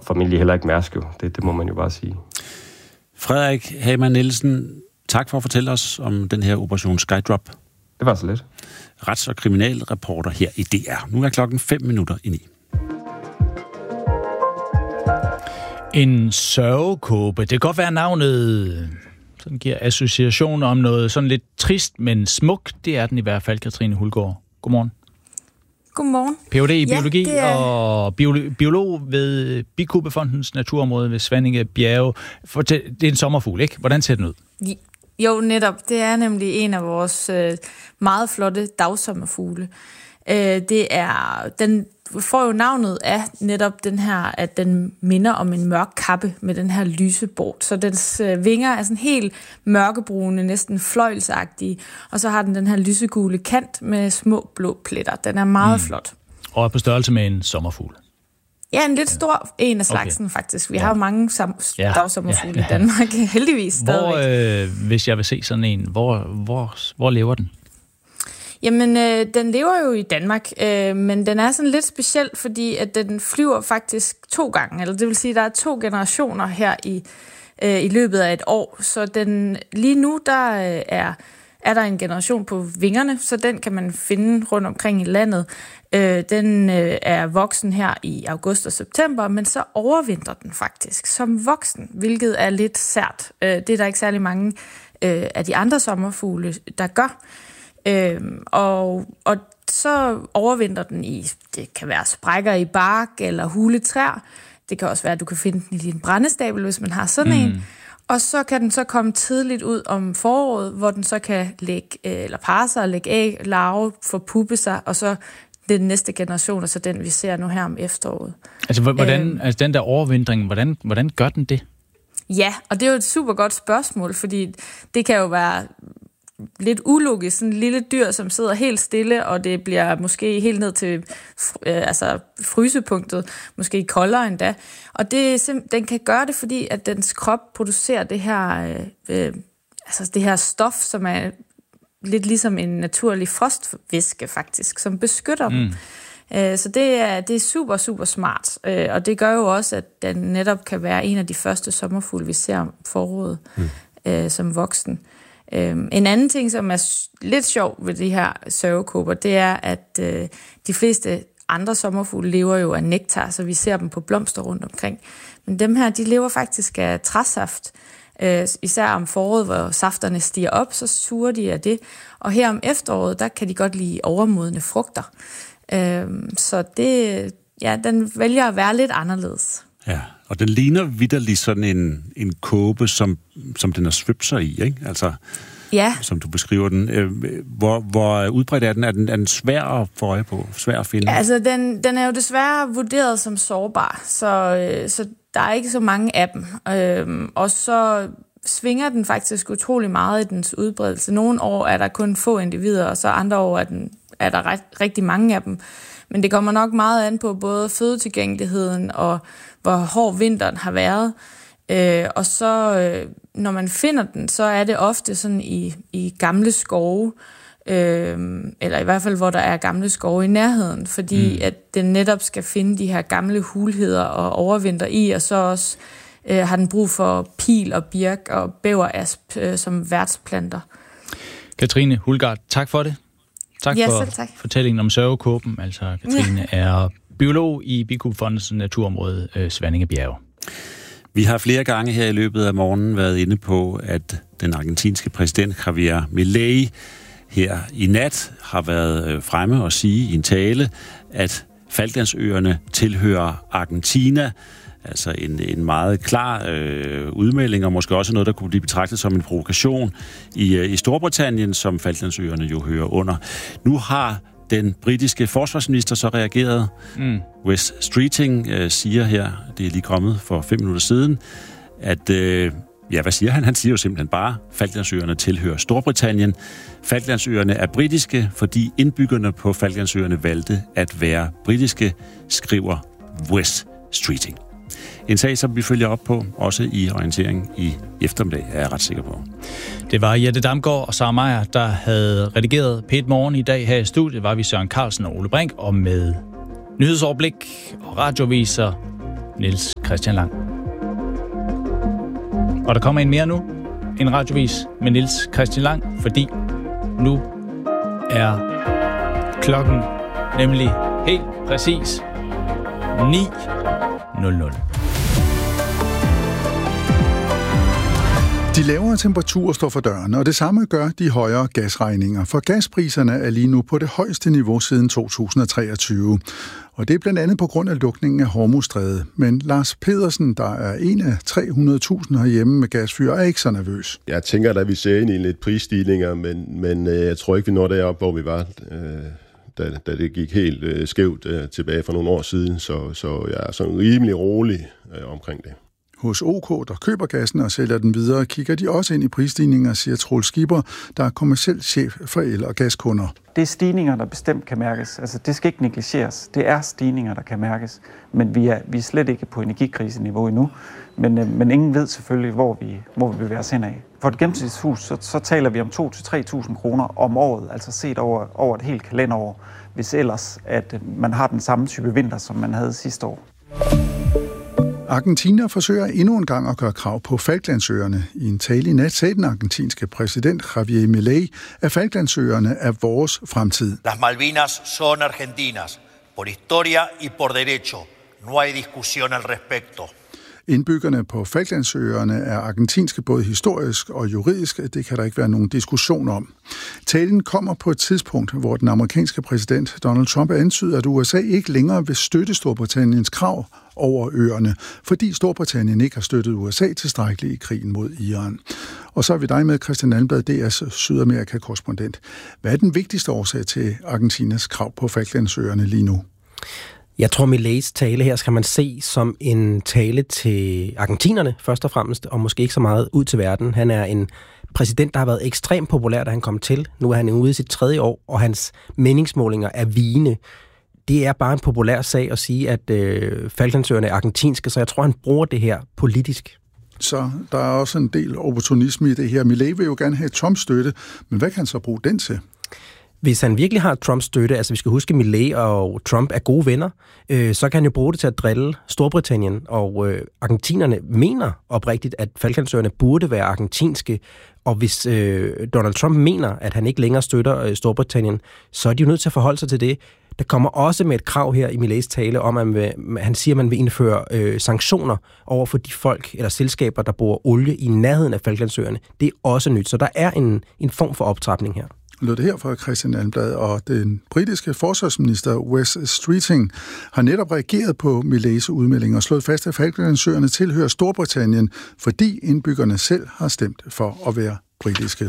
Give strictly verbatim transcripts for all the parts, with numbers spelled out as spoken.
formentlig heller ikke Mærsk jo. Det, det må man jo bare sige. Frederik Hamann Nielsen, tak for at fortælle os om den her Operation Skydrop. Det var så lidt. Rets- og kriminalreporter her i D R. Nu er klokken fem minutter i ni. En sørgekåbe. Det kan godt være navnet sådan giver associationer om noget sådan lidt trist, men smuk. Det er den i hvert fald, Katrine Hulgaard. Godmorgen. Godmorgen. P H D i biologi ja, er... og biolo- biolog ved Bikubefondens naturområde ved Svanninge Bjerge. Fortæl, det er en sommerfugl, ikke? Hvordan ser den ud? Jo, netop. Det er nemlig en af vores øh, meget flotte dagsommerfugle. Øh, det er, den får jo navnet af netop den her, at den minder om en mørk kappe med den her lyse bort. Så dens øh, vinger er sådan helt mørkebrune, næsten fløjlsagtige. Og så har den den her lysegule kant med små blå pletter. Den er meget mm. flot. Og er på størrelse med en sommerfugl. Ja, en lidt stor en af slagsen okay. faktisk. Vi ja. har jo mange sam- ja. dagsommerfugle ja. i Danmark, heldigvis hvor, stadigvæk. Øh, hvis jeg vil se sådan en, hvor, hvor, hvor lever den? Jamen, øh, den lever jo i Danmark, øh, men den er sådan lidt speciel, fordi at den flyver faktisk to gange. Eller det vil sige, at der er to generationer her i, øh, i løbet af et år. Så den, lige nu der øh, er, er der en generation på vingerne, så den kan man finde rundt omkring i landet. Øh, den øh, er voksen her i august og september, men så overvintrer den faktisk som voksen, hvilket er lidt sært. Øh, det er der ikke særlig mange øh, af de andre sommerfugle, der gør. Øhm, og, og så overvintrer den i, det kan være sprækker i bark eller huletræer. Det kan også være, at du kan finde den i din brændestabel, hvis man har sådan mm. en. Og så kan den så komme tidligt ud om foråret, hvor den så kan lægge, eller parre sig og lægge æg, larve, forpuppe sig, og så den næste generation, og så den, vi ser nu her om efteråret. Altså, hvordan, øhm, altså den der overvintring, hvordan, hvordan gør den det? Ja, og det er jo et super godt spørgsmål, fordi det kan jo være lidt ulogisk, sådan en lille dyr, som sidder helt stille, og det bliver måske helt ned til øh, altså frysepunktet, måske koldere endda. Og det, den kan gøre det, fordi at dens krop producerer det her, øh, altså det her stof, som er lidt ligesom en naturlig frostvæske faktisk, som beskytter mm. dem. Øh, så det er, det er super, super smart. Øh, og det gør jo også, at den netop kan være en af de første sommerfugle, vi ser om foråret mm. øh, som voksen. Øhm, en anden ting, som er lidt sjov ved de her sørgekåber, det er, at øh, de fleste andre sommerfugle lever jo af nektar, så vi ser dem på blomster rundt omkring. Men dem her, de lever faktisk af træsaft. Øh, især om foråret, hvor safterne stiger op, så suger de af det. Og her om efteråret, der kan de godt lide overmodne frugter. Øh, så det, ja, den vælger at være lidt anderledes. Ja, og den ligner vitterligt sådan en, en kåbe, som, som den har svøbt sig i, ikke? Altså, ja. Som du beskriver den. Hvor, hvor udbredt er den? Er den, er den svær at få øje på? Svær at finde? Altså, den, den er jo desværre vurderet som sårbar, så, så der er ikke så mange af dem. Øhm, og så svinger den faktisk utrolig meget i dens udbredelse. Nogle år er der kun få individer, og så andre år er, den, er der ret, rigtig mange af dem. Men det kommer nok meget an på både fødetilgængeligheden og hvor hård vinteren har været. Øh, og så, øh, når man finder den, så er det ofte sådan i, i gamle skove, øh, eller i hvert fald, hvor der er gamle skove i nærheden, fordi mm. at den netop skal finde de her gamle hulheder og overvinter i, og så også øh, har den brug for pil og birk og bæverasp øh, som værtsplanter. Katrine Hulgaard, tak for det. Tak ja, for tak. fortællingen om sørgekåben. Altså, Katrine ja. er biolog i Bikubefondens naturområde øh, Svanninge Bjerge. Vi har flere gange her i løbet af morgenen været inde på, at den argentinske præsident Javier Milei her i nat har været fremme og sige i en tale, at Falklandsøerne tilhører Argentina. Altså en, en meget klar øh, udmelding, og måske også noget, der kunne blive betragtet som en provokation i, i Storbritannien, som Falklandsøerne jo hører under. Nu har den britiske forsvarsminister så reageret. Mm. Wes Streeting øh, siger her, det er lige kommet for fem minutter siden, at, øh, ja, hvad siger han? Han siger jo simpelthen bare, Falklandsøerne tilhører Storbritannien. Falklandsøerne er britiske, fordi indbyggerne på Falklandsøerne valgte at være britiske, skriver Wes Streeting. En sag, som vi følger op på, også i orientering i eftermiddag, er jeg ret sikker på. Det var Jette Damgaard og Sara Meyer, der havde redigeret P et Morgen i dag. Her i studiet var vi Søren Carlsen og Ole Brink, og med nyhedsoverblik og radioviser Niels Christian Lang. Og der kommer en mere nu. En radiovis med Niels Christian Lang, fordi nu er klokken nemlig helt præcis ni nul nul. De lavere temperaturer står for døren, og det samme gør de højere gasregninger, for gaspriserne er lige nu på det højeste niveau siden to tusind og treogtyve. Og det er blandt andet på grund af lukningen af Hormuzstrædet. Men Lars Pedersen, der er en af tre hundrede tusind herhjemme med gasfyr, er ikke så nervøs. Jeg tænker, at vi ser ind i lidt prisstigninger, men, men jeg tror ikke, vi når derop, hvor vi var, da, da det gik helt øh, skævt øh, tilbage for nogle år siden. Så, så jeg er sådan rimelig rolig øh, omkring det. Hos OK, der køber gassen og sælger den videre, kigger de også ind i prisstigninger, siger Troels Skipper, der er kommerciel chef for el- og gaskunder. Det er stigninger, der bestemt kan mærkes. Altså, det skal ikke negligeres. Det er stigninger, der kan mærkes. Men vi er, vi er slet ikke på energikriseniveau endnu. Men, øh, men ingen ved selvfølgelig, hvor vi, hvor vi bevæger os hen af. For et gennemsnitshus, så, så taler vi om to til tre tusind kroner om året, altså set over, over et helt kalenderår, hvis ellers at man har den samme type vinter, som man havde sidste år. Argentina forsøger endnu en gang at gøre krav på Falklandsøerne. I en tale i nat sagde den argentinske præsident Javier Milei, at Falklandsøerne er vores fremtid. Las Malvinas son argentinas, por historia y por derecho. No hay discusión al respecto. Indbyggerne på Falklandsøerne er argentinske både historisk og juridisk. Det kan der ikke være nogen diskussion om. Talen kommer på et tidspunkt, hvor den amerikanske præsident Donald Trump antyder, at U S A ikke længere vil støtte Storbritanniens krav over øerne, fordi Storbritannien ikke har støttet U S A tilstrækkeligt i krigen mod Iran. Og så er vi dig med, Christian Almblad, D R's Sydamerika-korrespondent. Hvad er den vigtigste årsag til Argentinas krav på Falklandsøerne lige nu? Jeg tror, Mileis tale her skal man se som en tale til argentinerne, først og fremmest, og måske ikke så meget ud til verden. Han er en præsident, der har været ekstremt populær, da han kom til. Nu er han ude i sit tredje år, og hans meningsmålinger er vigende. Det er bare en populær sag at sige, at øh, Falklandsøerne er argentinske, så jeg tror, han bruger det her politisk. Så der er også en del opportunisme i det her. Milei vil jo gerne have Trumps støtte, men hvad kan han så bruge den til? Hvis han virkelig har Trumps støtte, altså vi skal huske, at Milei og Trump er gode venner, øh, så kan han jo bruge det til at drille Storbritannien, og øh, argentinerne mener oprigtigt, at Falklandsøerne burde være argentinske, og hvis øh, Donald Trump mener, at han ikke længere støtter øh, Storbritannien, så er de jo nødt til at forholde sig til det. Der kommer også med et krav her i Mileis tale om, at man, han siger, at man vil indføre øh, sanktioner over for de folk eller selskaber, der bruger olie i nærheden af Falklandsøerne. Det er også nyt, så der er en, en form for optrapning her. Lød det her fra Christian Almblad, og den britiske forsvarsminister Wes Streeting har netop reageret på Mileis udmelding og slået fast, at Falklandsøerne tilhører Storbritannien, fordi indbyggerne selv har stemt for at være britiske.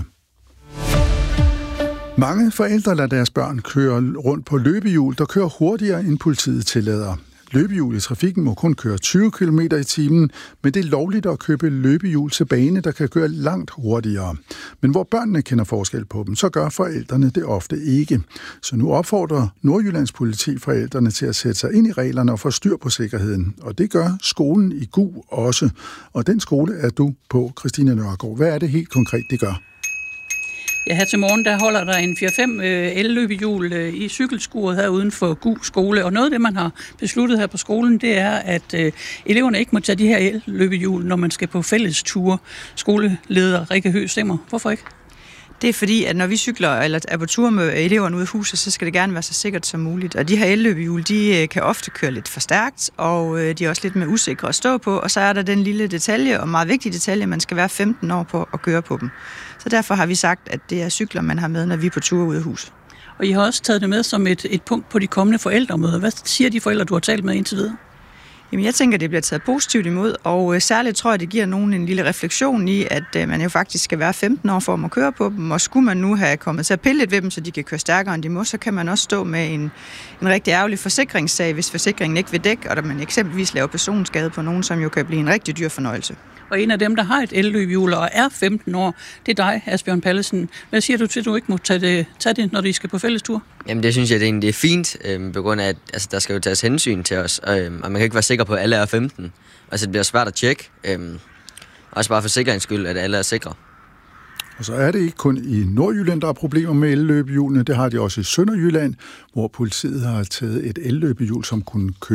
Mange forældre lader deres børn køre rundt på løbehjul, der kører hurtigere end politiet tillader. Løbehjul i trafikken må kun køre tyve kilometer i timen, men det er lovligt at købe løbehjul til bane, der kan køre langt hurtigere. Men hvor børnene kender forskel på dem, så gør forældrene det ofte ikke. Så nu opfordrer Nordjyllands politi forældrene til at sætte sig ind i reglerne og få styr på sikkerheden. Og det gør skolen i Gu også. Og den skole er du på, Christina Nørgaard. Hvad er det helt konkret, det gør? Ja, her til morgen, der holder der en fire fem øh, el-løbehjul øh, i cykelskuret her uden for Gu skole. Og noget af det, man har besluttet her på skolen, det er, at øh, eleverne ikke må tage de her el-løbehjul, når man skal på fælles ture. Skoleleder Rikke Høgh stemmer. Hvorfor ikke? Det er fordi, at når vi cykler eller er på tur med eleverne ude i huset, så skal det gerne være så sikkert som muligt. Og de her elløbehjul, de kan ofte køre lidt for stærkt, og de er også lidt mere usikre at stå på. Og så er der den lille detalje, og meget vigtig detalje, man skal være femten år på at køre på dem. Så derfor har vi sagt, at det er cykler, man har med, når vi er på tur ude i huset. Og I har også taget det med som et, et punkt på de kommende forældremøder. Hvad siger de forældre, du har talt med indtil videre? Jamen, jeg tænker, det bliver taget positivt imod, og øh, særligt tror jeg, det giver nogen en lille refleksion i, at øh, man jo faktisk skal være femten år for at må køre på dem, og skulle man nu have kommet til at pille lidt ved dem, så de kan køre stærkere end de må, så kan man også stå med en, en rigtig ærgerlig forsikringssag, hvis forsikringen ikke vil dække, og der man eksempelvis laver personskade på nogen, som jo kan blive en rigtig dyr fornøjelse. Og en af dem, der har et elløbehjul og er femten år, det er dig, Asbjørn Pallesen. Hvad siger du til, at du ikke må tage det, tage det når de skal på fælles tur? Jamen det synes jeg, det er, egentlig, det er fint, øh, på grund af, at altså, der skal jo tages hensyn til os, øh, og man kan ikke være sikker på, at alle er femten. Altså det bliver svært at tjekke, øh, også bare for sikkerheds skyld, at alle er sikre. Og så er det ikke kun i Nordjylland, der er problemer med elløbehjulene. Det har de også i Sønderjylland, hvor politiet har taget et elløbehjul, som kunne køre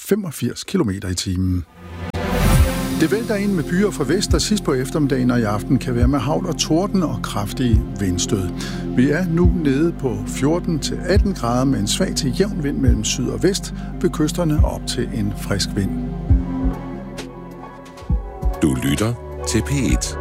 femogfirs kilometer i timen. Det vælter ind med byer fra vest, der sidst på eftermiddagen og i aften kan være med hagl og torden og kraftige vindstød. Vi er nu nede på fjorten til atten grader med en svag til jævn vind mellem syd og vest, ved kysterne op til en frisk vind. Du lytter til P et.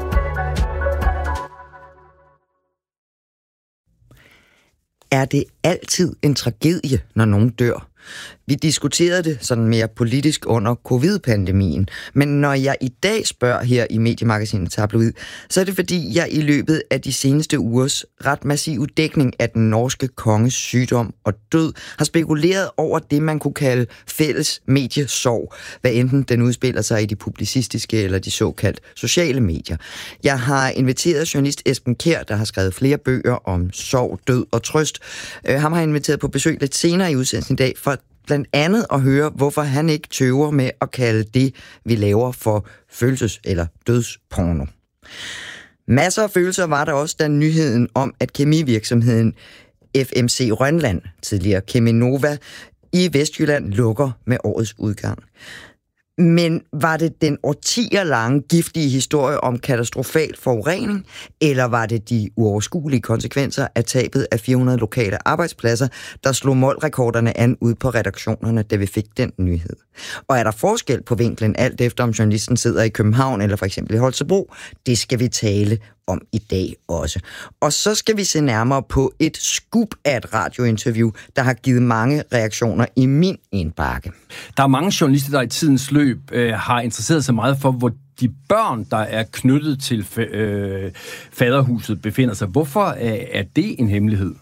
Er det altid en tragedie, når nogen dør? Vi diskuterede det sådan mere politisk under covid-pandemien, men når jeg i dag spørger her i mediemagasinet Tabloid, så er det fordi, jeg i løbet af de seneste ugers ret massive dækning af den norske konges sygdom og død har spekuleret over det, man kunne kalde fælles mediesorg, hvad enten den udspiller sig i de publicistiske eller de såkaldt sociale medier. Jeg har inviteret journalist Esben Kjær, der har skrevet flere bøger om sorg, død og trøst. Ham har jeg inviteret på besøg lidt senere i udsendelsen i dag, for blandt andet at høre, hvorfor han ikke tøver med at kalde det, vi laver, for følelses- eller dødsporno. Masser af følelser var der også, da nyheden om, at kemivirksomheden F M C Rønland, tidligere Cheminova, i Vestjylland lukker med årets udgang. Men var det den årtier lange giftige historie om katastrofal forurening, eller var det de uoverskuelige konsekvenser af tabet af fire hundrede lokale arbejdspladser, der slog målrekorderne an ud på redaktionerne, da vi fik den nyhed? Og er der forskel på vinklen, alt efter om journalisten sidder i København eller for eksempel i Holstebro? Det skal vi tale om i dag også. Og så skal vi se nærmere på et scoop af et radiointerview, der har givet mange reaktioner i min indbakke. Der er mange journalister, der i tidens løb øh, har interesseret sig meget for, hvor de børn, der er knyttet til øh, faderhuset, befinder sig. Hvorfor er, er det en hemmelighed?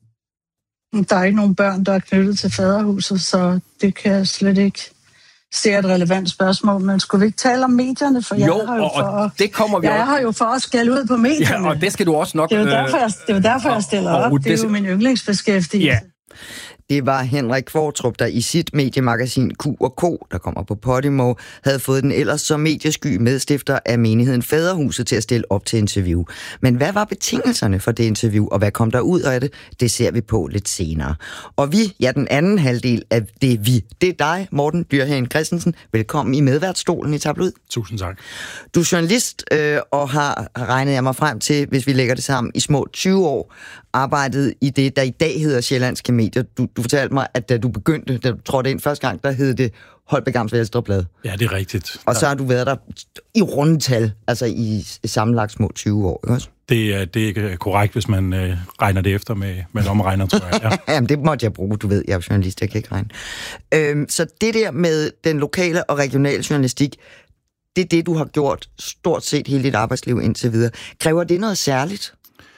Der er ikke nogen børn, der er knyttet til faderhuset, så det kan jeg slet ikke se et relevant spørgsmål. Men skulle vi ikke tale om medierne? For jo, jeg har jo og, for, og det kommer vi jeg også. har jo for at skælde ud på medierne. Ja, og det skal du også nok... Det er jo derfor, jeg, det er jo derfor, jeg stiller og, op. Og det, det er jo min yndlingsbeskæftigelse. Ja. Det var Henrik Kvartrup, der i sit mediemagasin Q og K, der kommer på Podimo, havde fået den ellers så mediesky medstifter af menigheden Faderhuset til at stille op til interview. Men hvad var betingelserne for det interview, og hvad kom der ud af det? Det ser vi på lidt senere. Og vi, ja, den anden halvdel af det vi, det er dig, Morten Dyrhagen Christensen. Velkommen i medværtsstolen i Tabloid. Tusind tak. Du er journalist øh, og har regnet jeg mig frem til, hvis vi lægger det sammen, i små tyve år, arbejdet i det, der i dag hedder Sjællandske Medier. Du, du fortalte mig, at da du begyndte, da du trådte ind første gang, der hed det Holbæk Amts Blad. Ja, det er rigtigt. Og så har du været der i rundetal, altså i sammenlagt små tyve år, ikke også? Det er, det er korrekt, hvis man øh, regner det efter med, med lommeregner, tror jeg. Ja. Jamen, det måtte jeg bruge, du ved, jeg er journalist, jeg kan ikke regne. Øhm, så det der med den lokale og regionale journalistik, det er det, du har gjort stort set hele dit arbejdsliv indtil videre. Kræver det noget særligt?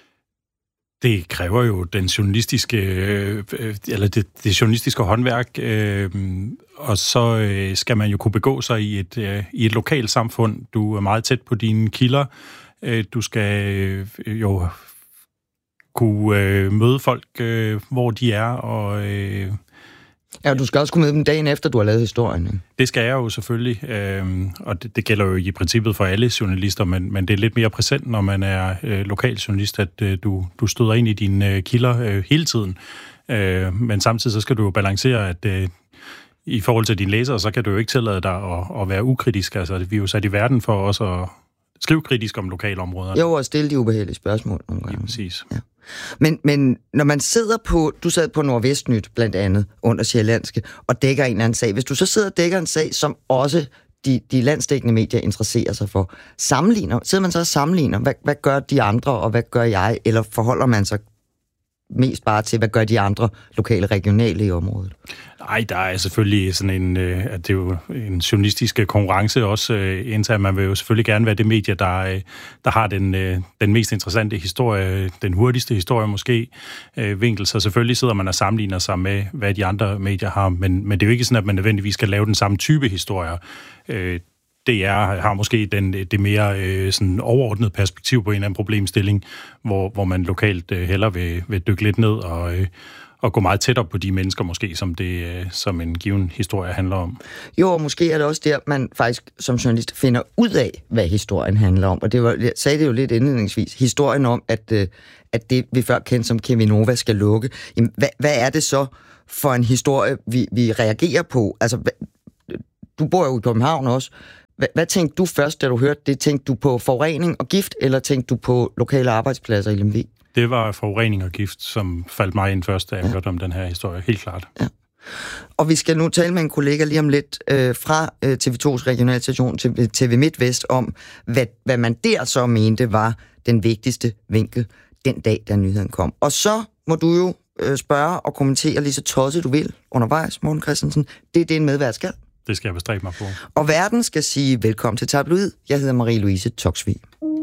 Det kræver jo den journalistiske, øh, eller det, det journalistiske håndværk, øh, og så øh, skal man jo kunne begå sig i et, øh, i et lokalt samfund. Du er meget tæt på dine kilder. Øh, du skal øh, jo kunne øh, møde folk, øh, hvor de er, og... Øh, Ja, du skal også kunne møde dem dagen efter, du har lavet historien. Ikke? Det skal jeg jo selvfølgelig, øh, og det, det gælder jo i princippet for alle journalister, men, men det er lidt mere præsent, når man er øh, lokal journalist, at øh, du, du støder ind i dine øh, kilder øh, hele tiden. Øh, men samtidig så skal du jo balancere, at øh, i forhold til dine læsere, så kan du jo ikke tillade dig at, at være ukritisk. Altså, vi er jo sat i verden for også at skrive kritisk om lokalområder. Jo, og stille de ubehagelige spørgsmål nogle gange. Ja, præcis. Ja. Men, men når man sidder på, du sad på Nordvestnyt blandt andet under Sjællandske, og dækker en eller anden sag. Hvis du så sidder og dækker en sag, som også de, de landsdækkende medier interesserer sig for, sammenligner, sidder man så og sammenligner, hvad, hvad gør de andre, og hvad gør jeg? Eller forholder man sig mest bare til, hvad gør de andre lokale, regionale i området? Nej, der er selvfølgelig sådan en, øh, at det er jo en journalistisk konkurrence også, øh, indtil man vil jo selvfølgelig gerne være det medie, der, øh, der har den, øh, den mest interessante historie, den hurtigste historie måske, øh, vinkel. Så selvfølgelig sidder man og sammenligner sig med, hvad de andre medier har, men, men det er jo ikke sådan, at man nødvendigvis skal lave den samme type historier. Øh, D R har måske den, det mere øh, sådan overordnede perspektiv på en eller anden problemstilling, hvor, hvor man lokalt øh, hellere vil, vil dykke lidt ned og, øh, og gå meget tættere på de mennesker måske, som, det, øh, som en given historie handler om. Jo, og måske er det også der, man faktisk som journalist finder ud af, hvad historien handler om. Og det var, jeg sagde det jo lidt indledningsvis. Historien om, at, øh, at det vi før kendte som Cheminova skal lukke. Jamen, hvad, hvad er det så for en historie, vi, vi reagerer på? Altså, du bor jo i København også. Hvad, hvad tænkte du først, da du hørte det? Tænkte du på forurening og gift, eller tænkte du på lokale arbejdspladser i Lemvig? Det var forurening og gift, som faldt mig ind først, da jeg ja. hørte om den her historie. Helt klart. Ja. Og vi skal nu tale med en kollega lige om lidt øh, fra øh, T V to's regionalstation til T V MidtVest om, hvad, hvad man der så mente var den vigtigste vinkel den dag, da nyheden kom. Og så må du jo øh, spørge og kommentere lige så tosset du vil undervejs, Morten Christensen. Det er det, en medvært skal. Det skal jeg bestræbe mig på. Og verden skal sige velkommen til Tabloid. Jeg hedder Marie-Louise Toksvig.